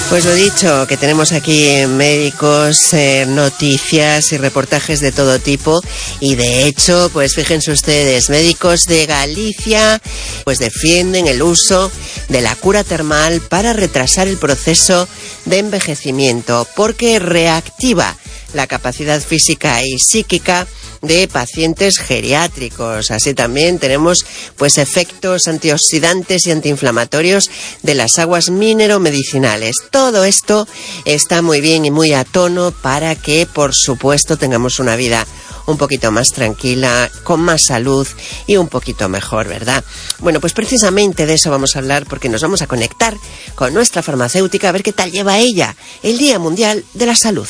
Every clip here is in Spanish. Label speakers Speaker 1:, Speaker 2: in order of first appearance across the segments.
Speaker 1: Pues lo dicho, que tenemos aquí médicos, noticias y reportajes de todo tipo, y de hecho, pues fíjense ustedes, médicos de Galicia pues defienden el uso de la cura termal para retrasar el proceso de envejecimiento, porque reactiva la capacidad física y psíquica de pacientes geriátricos. Así también tenemos pues efectos antioxidantes y antiinflamatorios de las aguas mineromedicinales. Todo esto está muy bien y muy a tono para que, por supuesto, tengamos una vida un poquito más tranquila, con más salud y un poquito mejor, ¿verdad? Bueno, pues precisamente de eso vamos a hablar, porque nos vamos a conectar con nuestra farmacéutica a ver qué tal lleva ella el Día Mundial de la Salud.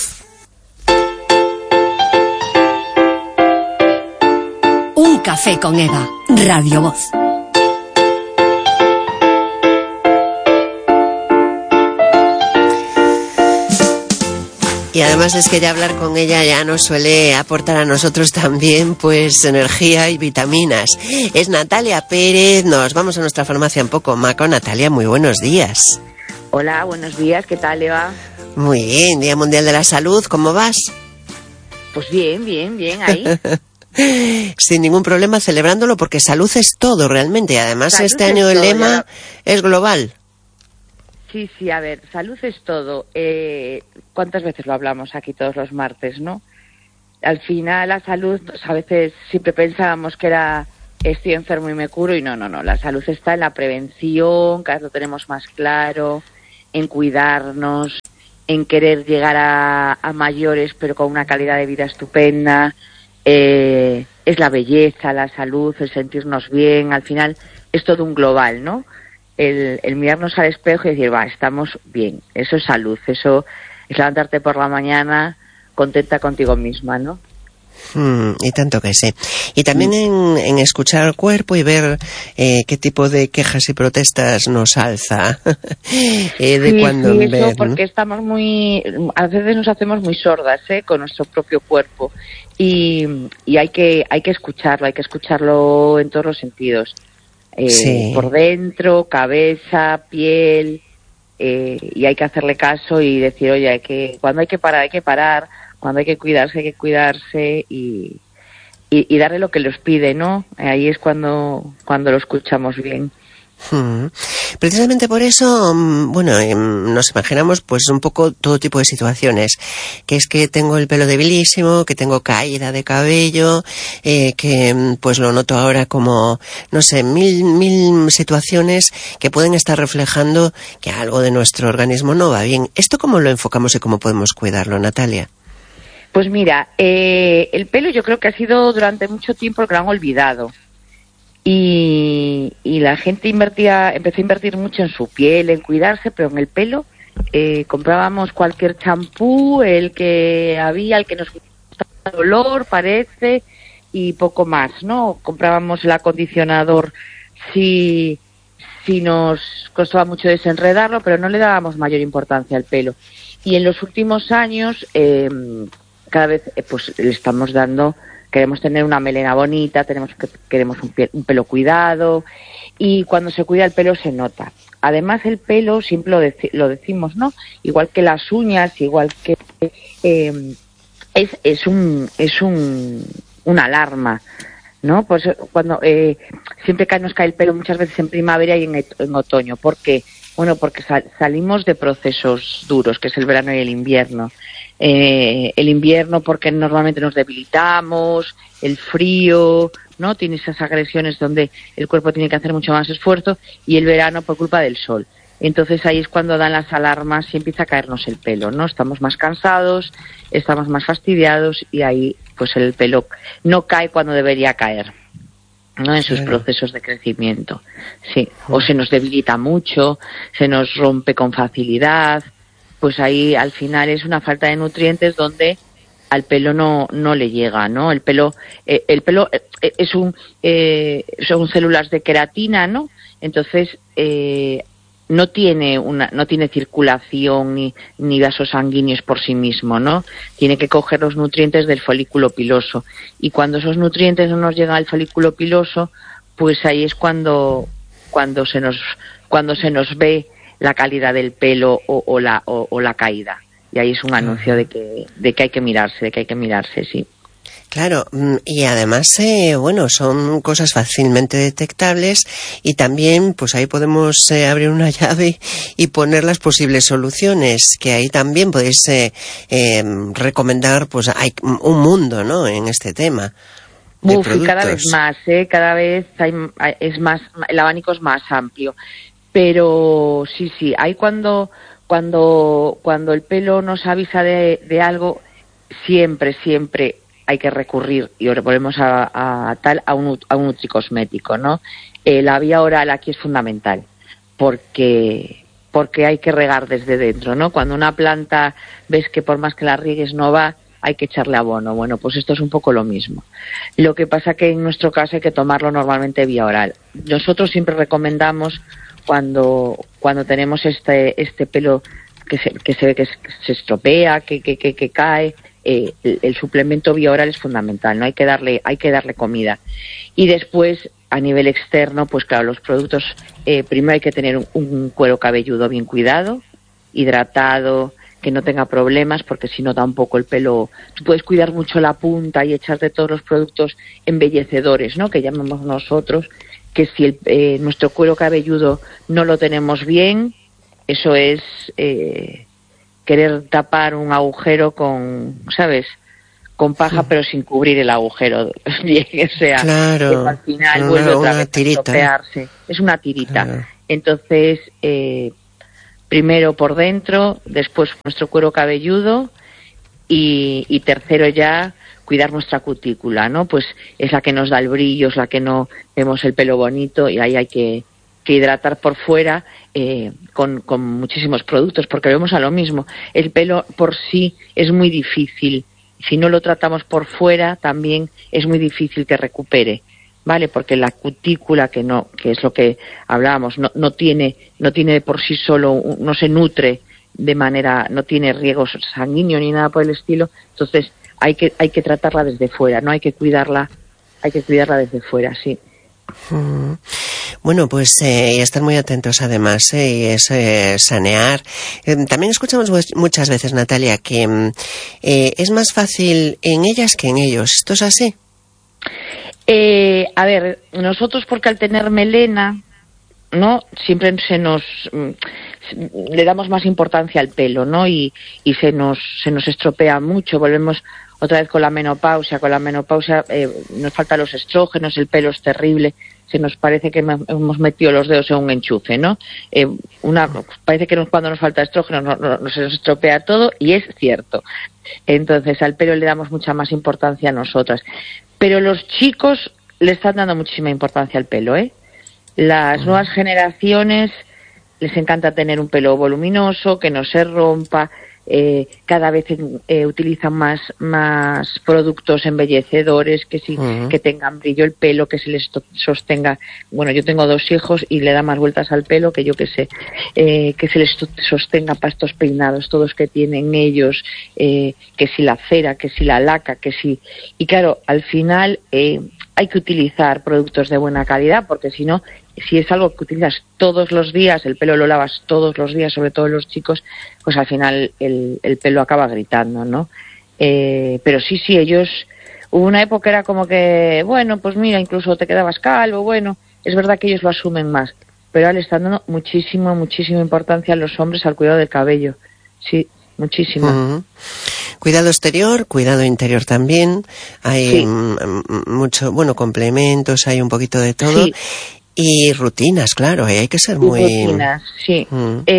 Speaker 2: Un café con Eva, Radio Voz.
Speaker 1: Y además es que ya hablar con ella ya nos suele aportar a nosotros también pues energía y vitaminas. Es Natalia Pérez, nos vamos a nuestra farmacia un poco más con Natalia. Muy buenos días.
Speaker 3: Hola, buenos días, ¿qué tal, Eva?
Speaker 1: Muy bien, Día Mundial de la Salud, ¿cómo vas?
Speaker 3: Pues bien, ahí.
Speaker 1: Sin ningún problema celebrándolo, porque salud es todo realmente, y además salud este año el lema es global.
Speaker 3: Sí, a ver, salud es todo. ¿Cuántas veces lo hablamos aquí todos los martes, no? Al final la salud, pues, a veces siempre pensábamos que era estoy enfermo y me curo, y no, la salud está en la prevención, cada vez lo tenemos más claro, en cuidarnos, en querer llegar a mayores pero con una calidad de vida estupenda. Es la belleza, la salud, el sentirnos bien, al final es todo un global, ¿no? El mirarnos al espejo y decir, estamos bien, eso es salud, eso es levantarte por la mañana contenta contigo misma, ¿no?
Speaker 1: Y tanto que sí. Y también en escuchar al cuerpo y ver qué tipo de quejas y protestas nos alza cuando en
Speaker 3: eso,
Speaker 1: ver,
Speaker 3: porque estamos a veces nos hacemos muy sordas con nuestro propio cuerpo, y hay que escucharlo en todos los sentidos, por dentro, cabeza, piel, y hay que hacerle caso y decir, oye, cuando hay que parar, cuando hay que cuidarse y darle lo que los pide, ¿no? Ahí es cuando lo escuchamos bien.
Speaker 1: Precisamente por eso, nos imaginamos pues un poco todo tipo de situaciones, que es que tengo el pelo debilísimo, que tengo caída de cabello, que pues lo noto ahora como, no sé, mil situaciones que pueden estar reflejando que algo de nuestro organismo no va bien. ¿Esto cómo lo enfocamos y cómo podemos cuidarlo, Natalia?
Speaker 3: Pues mira, el pelo yo creo que ha sido durante mucho tiempo el gran olvidado. Y la gente empezó a invertir mucho en su piel, en cuidarse, pero en el pelo comprábamos cualquier champú, el que nos gustaba el olor, parece, y poco más, ¿no? Comprábamos el acondicionador si nos costaba mucho desenredarlo, pero no le dábamos mayor importancia al pelo. Y en los últimos años cada vez pues le estamos dando. Queremos tener una melena bonita, queremos un pelo cuidado, y cuando se cuida el pelo se nota. Además el pelo, siempre lo decimos, ¿no? Igual que las uñas, igual que es una alarma, ¿no? Pues cuando siempre nos cae el pelo muchas veces en primavera y en otoño. ¿Por qué? Bueno, porque salimos de procesos duros, que es el verano y el invierno. El invierno porque normalmente nos debilitamos, el frío, ¿no? Tiene esas agresiones donde el cuerpo tiene que hacer mucho más esfuerzo, y el verano por culpa del sol. Entonces ahí es cuando dan las alarmas y empieza a caernos el pelo, ¿no? Estamos más cansados, estamos más fastidiados, y ahí pues el pelo no cae cuando debería caer, ¿no? En sus procesos de crecimiento, sí. O se nos debilita mucho, se nos rompe con facilidad. Pues ahí al final es una falta de nutrientes donde al pelo no le llega, ¿no? El pelo son células de queratina, ¿no? Entonces no tiene circulación ni vasos sanguíneos por sí mismo, ¿no? Tiene que coger los nutrientes del folículo piloso, y cuando esos nutrientes no nos llegan al folículo piloso, pues ahí es cuando se nos ve la calidad del pelo o la caída. Y ahí es un anuncio de que hay que mirarse, sí.
Speaker 1: Claro, y además, bueno, son cosas fácilmente detectables y también, pues ahí podemos abrir una llave y poner las posibles soluciones, que ahí también podéis recomendar, pues hay un mundo, ¿no?, en este tema.
Speaker 3: Y cada vez más, cada vez es más, el abanico es más amplio. Pero sí, hay cuando el pelo nos avisa de algo, siempre hay que recurrir, y ahora volvemos a un nutricosmético, ¿no? La vía oral aquí es fundamental, porque hay que regar desde dentro, ¿no? Cuando una planta ves que por más que la riegues no va, hay que echarle abono. Bueno, pues esto es un poco lo mismo. Lo que pasa que en nuestro caso hay que tomarlo normalmente vía oral. Nosotros siempre recomendamos cuando tenemos este pelo que se ve que se estropea, que cae, el suplemento vía oral es fundamental, ¿no? Hay que darle comida. Y después, a nivel externo, pues claro, los productos, primero hay que tener un cuero cabelludo bien cuidado, hidratado, que no tenga problemas, porque si no tampoco el pelo, tú puedes cuidar mucho la punta y echarte todos los productos embellecedores, ¿no?, que llamamos nosotros, que si nuestro cuero cabelludo no lo tenemos bien, eso es querer tapar un agujero con, ¿sabes?, con paja, pero sin cubrir el agujero bien, o sea,
Speaker 1: claro,
Speaker 3: al final vuelve otra vez a estropearse. Es una tirita.
Speaker 1: Claro.
Speaker 3: Entonces, primero por dentro, después nuestro cuero cabelludo y tercero ya cuidar nuestra cutícula, ¿no? Pues es la que nos da el brillo, es la que no vemos el pelo bonito, y ahí hay que hidratar por fuera con muchísimos productos, porque vemos a lo mismo. El pelo por sí es muy difícil. Si no lo tratamos por fuera, también es muy difícil que recupere, ¿vale? Porque la cutícula, que es lo que hablábamos, no tiene por sí solo, no se nutre de manera, no tiene riego sanguíneo ni nada por el estilo. Entonces hay que tratarla desde fuera, ¿no? Hay que cuidarla desde fuera, sí.
Speaker 1: Bueno, pues y estar muy atentos además, y es sanear. También escuchamos muchas veces, Natalia, que es más fácil en ellas que en ellos. ¿Esto es así?
Speaker 3: A ver, nosotros, porque al tener melena, ¿no?, siempre le damos más importancia al pelo, ¿no? Y se nos estropea mucho. Volvemos otra vez con la menopausia. Con la menopausia nos faltan los estrógenos, el pelo es terrible, se nos parece que hemos metido los dedos en un enchufe, ¿no? Parece que cuando nos falta estrógeno se nos estropea todo, y es cierto. Entonces al pelo le damos mucha más importancia a nosotras. Pero los chicos le están dando muchísima importancia al pelo, ¿eh? Las nuevas generaciones les encanta tener un pelo voluminoso, que no se rompa. Cada vez utilizan más productos embellecedores, que tengan brillo el pelo, que se les sostenga. Bueno, yo tengo 2 hijos y le da más vueltas al pelo que yo que sé, que se les sostenga para estos peinados todos que tienen ellos, que si la cera, que si la laca, que si... Y claro, al final hay que utilizar productos de buena calidad, porque si no, si es algo que utilizas todos los días, el pelo lo lavas todos los días, sobre todo los chicos, pues al final el pelo acaba gritando, ¿no? Pero sí, ellos... Hubo una época era como que, bueno, pues mira, incluso te quedabas calvo, bueno, es verdad que ellos lo asumen más, pero ahora le están dando muchísima importancia a los hombres al cuidado del cabello. Sí, muchísima.
Speaker 1: Cuidado exterior, cuidado interior también. Hay mucho, bueno, complementos, hay un poquito de todo. Sí. Y rutinas, claro, hay que ser muy...
Speaker 3: Rutinas, sí.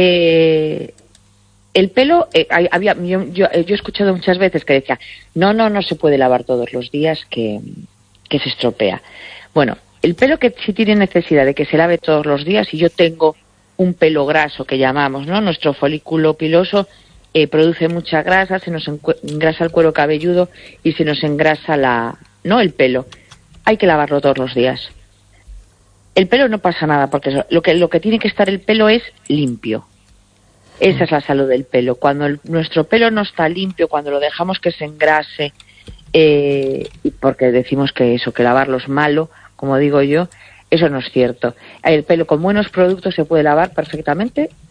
Speaker 3: El pelo, yo he escuchado muchas veces que decía, no se puede lavar todos los días, que se estropea. Bueno, el pelo que sí tiene necesidad de que se lave todos los días, y yo tengo un pelo graso que llamamos, ¿no? Nuestro folículo piloso produce mucha grasa, se nos engrasa el cuero cabelludo y se nos engrasa el pelo. Hay que lavarlo todos los días. El pelo no pasa nada, porque lo que tiene que estar el pelo es limpio. Esa es la salud del pelo. Cuando nuestro pelo no está limpio, cuando lo dejamos que se engrase, y porque decimos que lavarlo es malo, como digo yo, eso no es cierto. El pelo con buenos productos se puede lavar perfectamente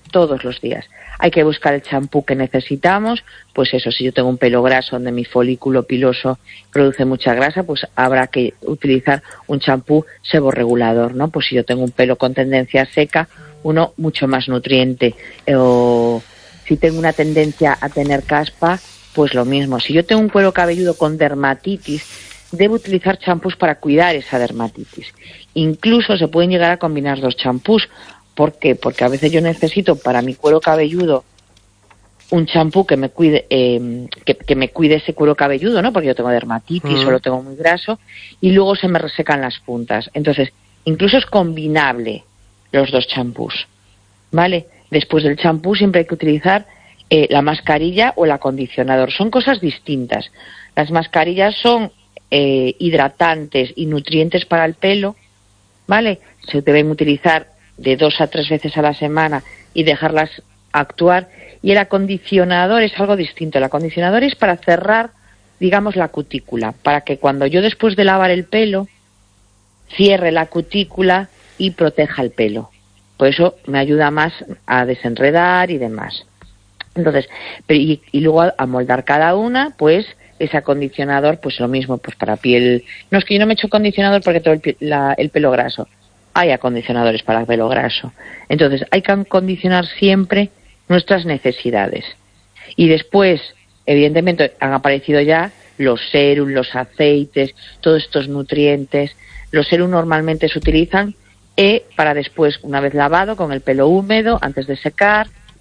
Speaker 3: todos los días. Hay que buscar el champú que necesitamos, pues eso, si yo tengo un pelo graso donde mi folículo piloso produce mucha grasa, pues habrá que utilizar un champú seborregulador, ¿no? Pues si yo tengo un pelo con tendencia seca, uno mucho más nutriente, o si tengo una tendencia a tener caspa, pues lo mismo. Si yo tengo un cuero cabelludo con dermatitis, debo utilizar champús para cuidar esa dermatitis. Incluso se pueden llegar a combinar 2 champús. ¿Por qué? Porque a veces yo necesito para mi cuero cabelludo un champú que me cuide que me cuide ese cuero cabelludo, ¿no? Porque yo tengo dermatitis o lo tengo muy graso, y luego se me resecan las puntas. Entonces, incluso es combinable los 2 champús, ¿vale? Después del champú siempre hay que utilizar la mascarilla o el acondicionador. Son cosas distintas. Las mascarillas son hidratantes y nutrientes para el pelo, ¿vale? Se deben utilizar de 2 a 3 veces a la semana y dejarlas actuar. Y el acondicionador es algo distinto. El acondicionador es para cerrar, digamos, la cutícula, para que cuando yo después de lavar el pelo cierre la cutícula y proteja el pelo. Por eso me ayuda más a desenredar y demás. Entonces, y luego a moldar cada una, pues ese acondicionador, pues lo mismo, pues para piel. No, es que yo no me echo acondicionador porque tengo el pelo graso. Hay acondicionadores para el pelo graso. Entonces, hay que acondicionar siempre nuestras necesidades. Y después, evidentemente, han aparecido ya los sérums, los aceites, todos estos nutrientes. Los sérums normalmente se utilizan para después, una vez lavado, con el pelo húmedo, antes de secar,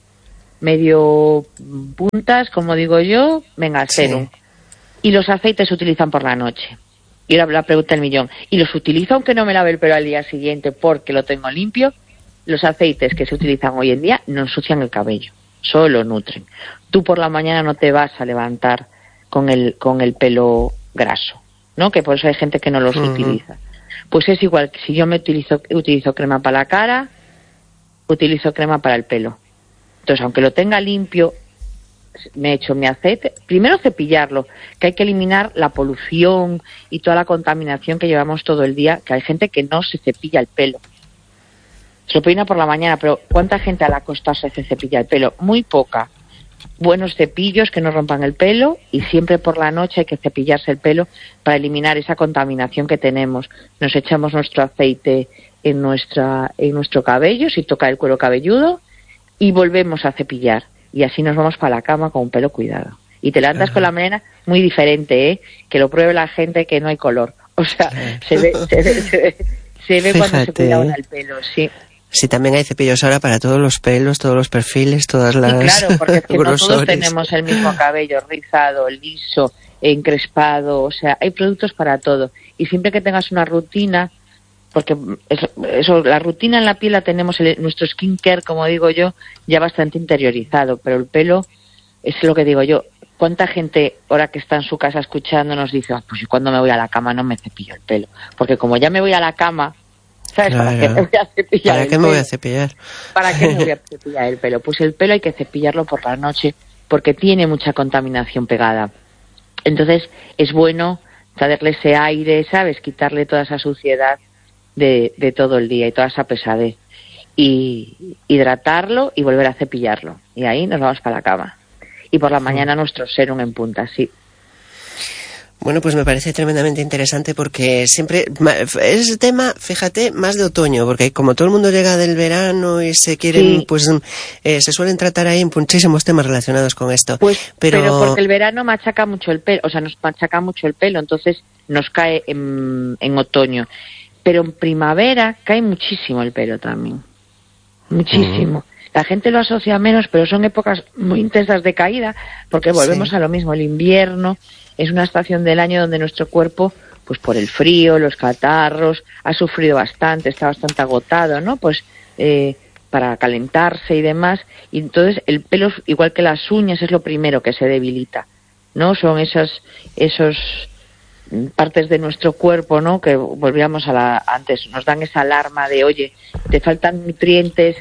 Speaker 3: medio puntas, como digo yo, venga, el serum. Y los aceites se utilizan por la noche. Y la pregunta del millón, ¿y los utilizo aunque no me lave el pelo al día siguiente porque lo tengo limpio? Los aceites que se utilizan hoy en día no ensucian el cabello, solo nutren. Tú por la mañana no te vas a levantar con el pelo graso, ¿no? Que por eso hay gente que no los utiliza. Pues es igual que si yo utilizo crema para la cara, utilizo crema para el pelo. Entonces, aunque lo tenga limpio, me echo mi aceite, primero cepillarlo, que hay que eliminar la polución y toda la contaminación que llevamos todo el día, que hay gente que no se cepilla el pelo. Se lo peina por la mañana, pero ¿cuánta gente al acostarse se cepilla el pelo? Muy poca. Buenos cepillos que no rompan el pelo, y siempre por la noche hay que cepillarse el pelo para eliminar esa contaminación que tenemos. Nos echamos nuestro aceite en nuestro cabello, si toca el cuero cabelludo, y volvemos a cepillar. Y así nos vamos para la cama con un pelo cuidado. Y te levantas con la melena muy diferente, que lo pruebe la gente, que no hay color. O sea, se ve cuando se cuida ahora el pelo, sí.
Speaker 1: Sí, también hay cepillos ahora para todos los pelos, todos los perfiles, todas las...
Speaker 3: Sí, claro, porque es que no todos tenemos el mismo cabello, rizado, liso, encrespado, o sea, hay productos para todo. Y siempre que tengas una rutina, porque eso, la rutina en la piel la tenemos, nuestro skincare, como digo yo, ya bastante interiorizado, pero el pelo, es lo que digo yo, ¿cuánta gente ahora que está en su casa escuchando nos dice, pues yo cuando me voy a la cama no me cepillo el pelo? Porque como ya me voy a la cama, ¿sabes?
Speaker 1: Claro.
Speaker 3: ¿Para qué me voy a cepillar
Speaker 1: ¿Para qué me voy a cepillar?
Speaker 3: ¿Para qué me voy a cepillar el pelo? Pues el pelo hay que cepillarlo por la noche porque tiene mucha contaminación pegada. Entonces es bueno darle ese aire, ¿sabes? Quitarle toda esa suciedad de todo el día y toda esa pesadez. Y hidratarlo y volver a cepillarlo. Y ahí nos vamos para la cama. Y por la mañana nuestro serum en punta, sí.
Speaker 1: Bueno, pues me parece tremendamente interesante porque siempre es tema, fíjate, más de otoño, porque como todo el mundo llega del verano y se quieren, pues se suelen tratar ahí muchísimos temas relacionados con esto.
Speaker 3: Pues, pero porque el verano machaca mucho el pelo, o sea, nos machaca mucho el pelo, entonces nos cae en otoño. Pero en primavera cae muchísimo el pelo también, muchísimo. La gente lo asocia menos, pero son épocas muy intensas de caída, porque volvemos a lo mismo, el invierno es una estación del año donde nuestro cuerpo, pues por el frío, los catarros, ha sufrido bastante, está bastante agotado, ¿no? Pues para calentarse y demás. Y entonces el pelo, igual que las uñas, es lo primero que se debilita, ¿no? Son esos partes de nuestro cuerpo, ¿no? Que volvíamos antes, nos dan esa alarma de, oye, te faltan nutrientes,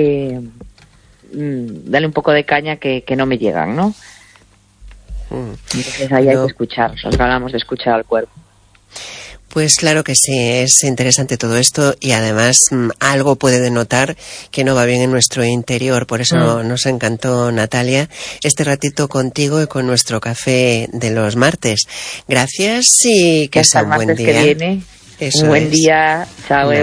Speaker 3: dale un poco de caña que no me llegan, ¿no? Entonces ahí hay que escuchar, nos hablamos de escuchar al cuerpo.
Speaker 1: Pues claro que sí, es interesante todo esto y además algo puede denotar que no va bien en nuestro interior. Por eso nos encantó, Natalia, este ratito contigo y con nuestro café de los martes. Gracias y que sea un buen día.
Speaker 3: Que viene. Un buen día. Chao.